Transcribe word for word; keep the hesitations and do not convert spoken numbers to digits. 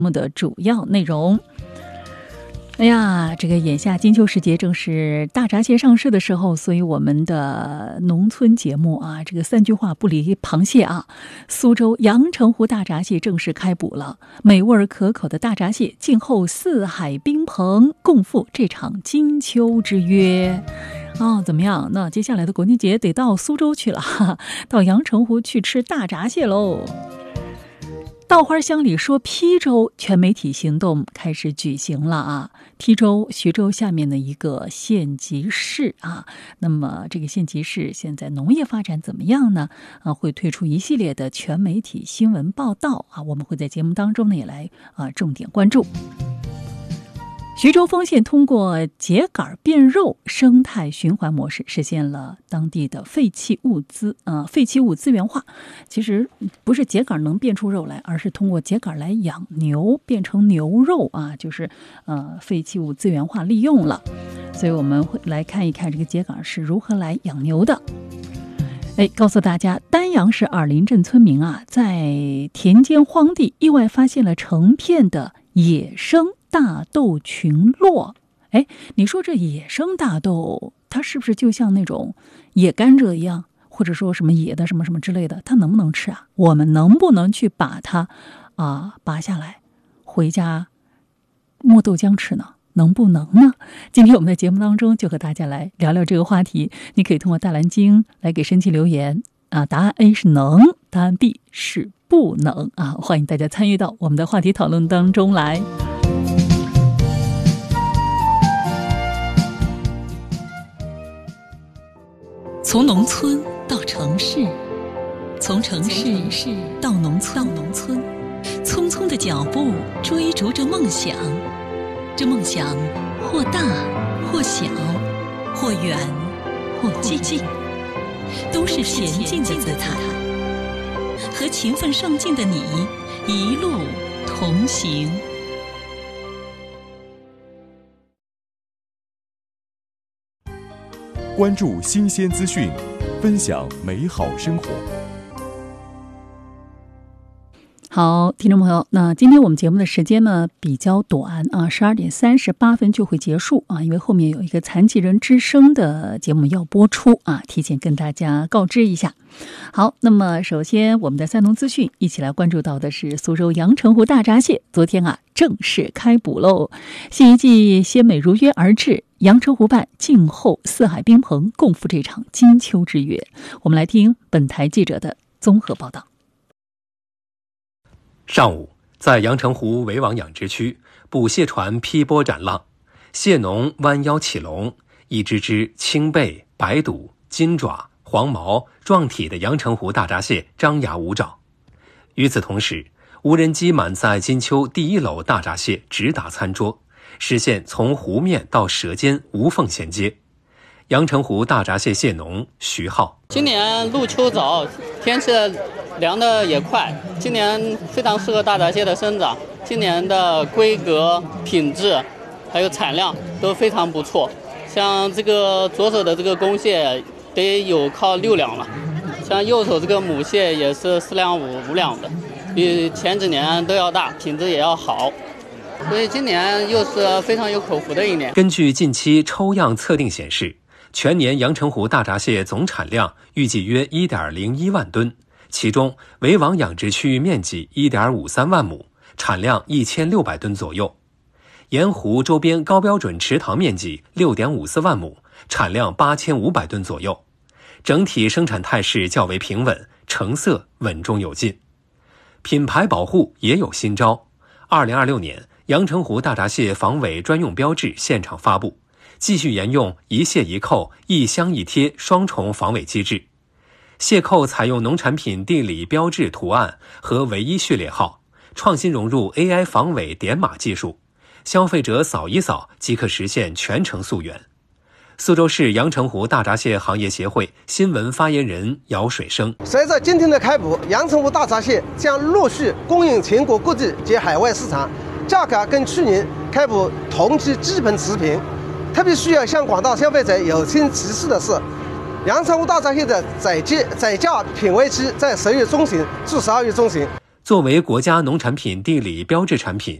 目的主要内容。哎呀，这个眼下金秋时节正是大闸蟹上市的时候，所以我们的农村节目啊，这个三句话不离螃蟹啊。苏州阳澄湖大闸蟹正式开捕了，美味可口的大闸蟹静候四海宾朋，共赴这场金秋之约。哦，怎么样？那接下来的国庆节得到苏州去了，哈哈，到阳澄湖去吃大闸蟹喽。稻花乡里说邳州全媒体行动开始举行了啊！邳州徐州下面的一个县级市啊，那么这个县级市现在农业发展怎么样呢？啊，会推出一系列的全媒体新闻报道啊，我们会在节目当中呢也来啊重点关注。徐州丰县通过秸秆变肉生态循环模式，实现了当地的废弃物资呃废弃物资源化。其实不是秸秆能变出肉来，而是通过秸秆来养牛，变成牛肉啊，就是呃废弃物资源化利用了。所以我们会来看一看这个秸秆是如何来养牛的。哎，告诉大家，丹阳市二林镇村民啊，在田间荒地意外发现了成片的野生大豆群落。哎，你说这野生大豆，它是不是就像那种野甘蔗一样，或者说什么野的什么什么之类的，它能不能吃啊？我们能不能去把它啊拔下来，回家磨豆浆吃呢？能不能呢？今天我们在节目当中就和大家来聊聊这个话题。你可以通过大蓝鲸来给申奇留言啊，答案 A 是能，答案 B 是不能啊，欢迎大家参与到我们的话题讨论当中来。从农村到城市，从城市到农村，到农村，匆匆的脚步追逐着梦想。这梦想或大或小，或远或近，都是前进的姿态。和勤奋上进的你一路同行。 关注新鲜资讯，分享美好生活。 好，听众朋友，那今天我们节目的时间呢比较短啊，十二点三十八分就会结束啊，因为后面有一个残疾人之声的节目要播出啊，提前跟大家告知一下。好，那么首先我们的三农资讯一起来关注到的是苏州阳澄湖大闸蟹，昨天啊正式开捕喽，新一季鲜美如约而至，阳澄湖畔静候四海宾朋，共赴这场金秋之约。我们来听本台记者的综合报道。 上午，在阳澄湖围网养殖区，捕蟹船劈波斩浪，蟹农弯腰起笼，一只只青背、白肚、金爪、黄毛、壮体的阳澄湖大闸蟹张牙舞爪。与此同时，无人机满载金秋第一篓大闸蟹直达餐桌，实现从湖面到舌尖无缝衔接。阳澄湖大闸蟹蟹农徐浩： 今年入秋早，天气凉的也快，今年非常适合大闸蟹的生长。今年的规格、品质还有产量都非常不错。像这个左手的这个公蟹得有靠六两了，像右手这个母蟹也是四两五五两的，比前几年都要大，品质也要好。所以今年又是非常有口福的一年。 根据近期抽样测定显示，全年阳澄湖大闸蟹总产量预计约 一点零一万吨，其中围网养殖区域面积 一点五三万亩，产量一千六百吨左右。沿湖周边高标准池塘面积 六点五四万亩，产量八千五百吨左右。整体生产态势较为平稳，成色稳中有进。品牌保护也有新招。二零二六年，阳澄湖大闸蟹防伪专用标志现场发布，继续沿用一蟹一扣、一箱一贴双重防伪机制。蟹扣采用农产品地理标志图案和唯一序列号，创新融入 A I 防伪点码技术，消费者扫一扫即可实现全程溯源。苏州市阳澄湖大闸蟹行业协会新闻发言人姚水生： 随着今天的开捕，阳澄湖大闸蟹将陆续供应全国各地及海外市场，价格跟去年开捕同期基本持平。特别需要向广大消费者友情提示的是，阳澄湖大闸蟹的宰价宰价品位期在十月中旬至十二月中旬。 作为国家农产品地理标志产品，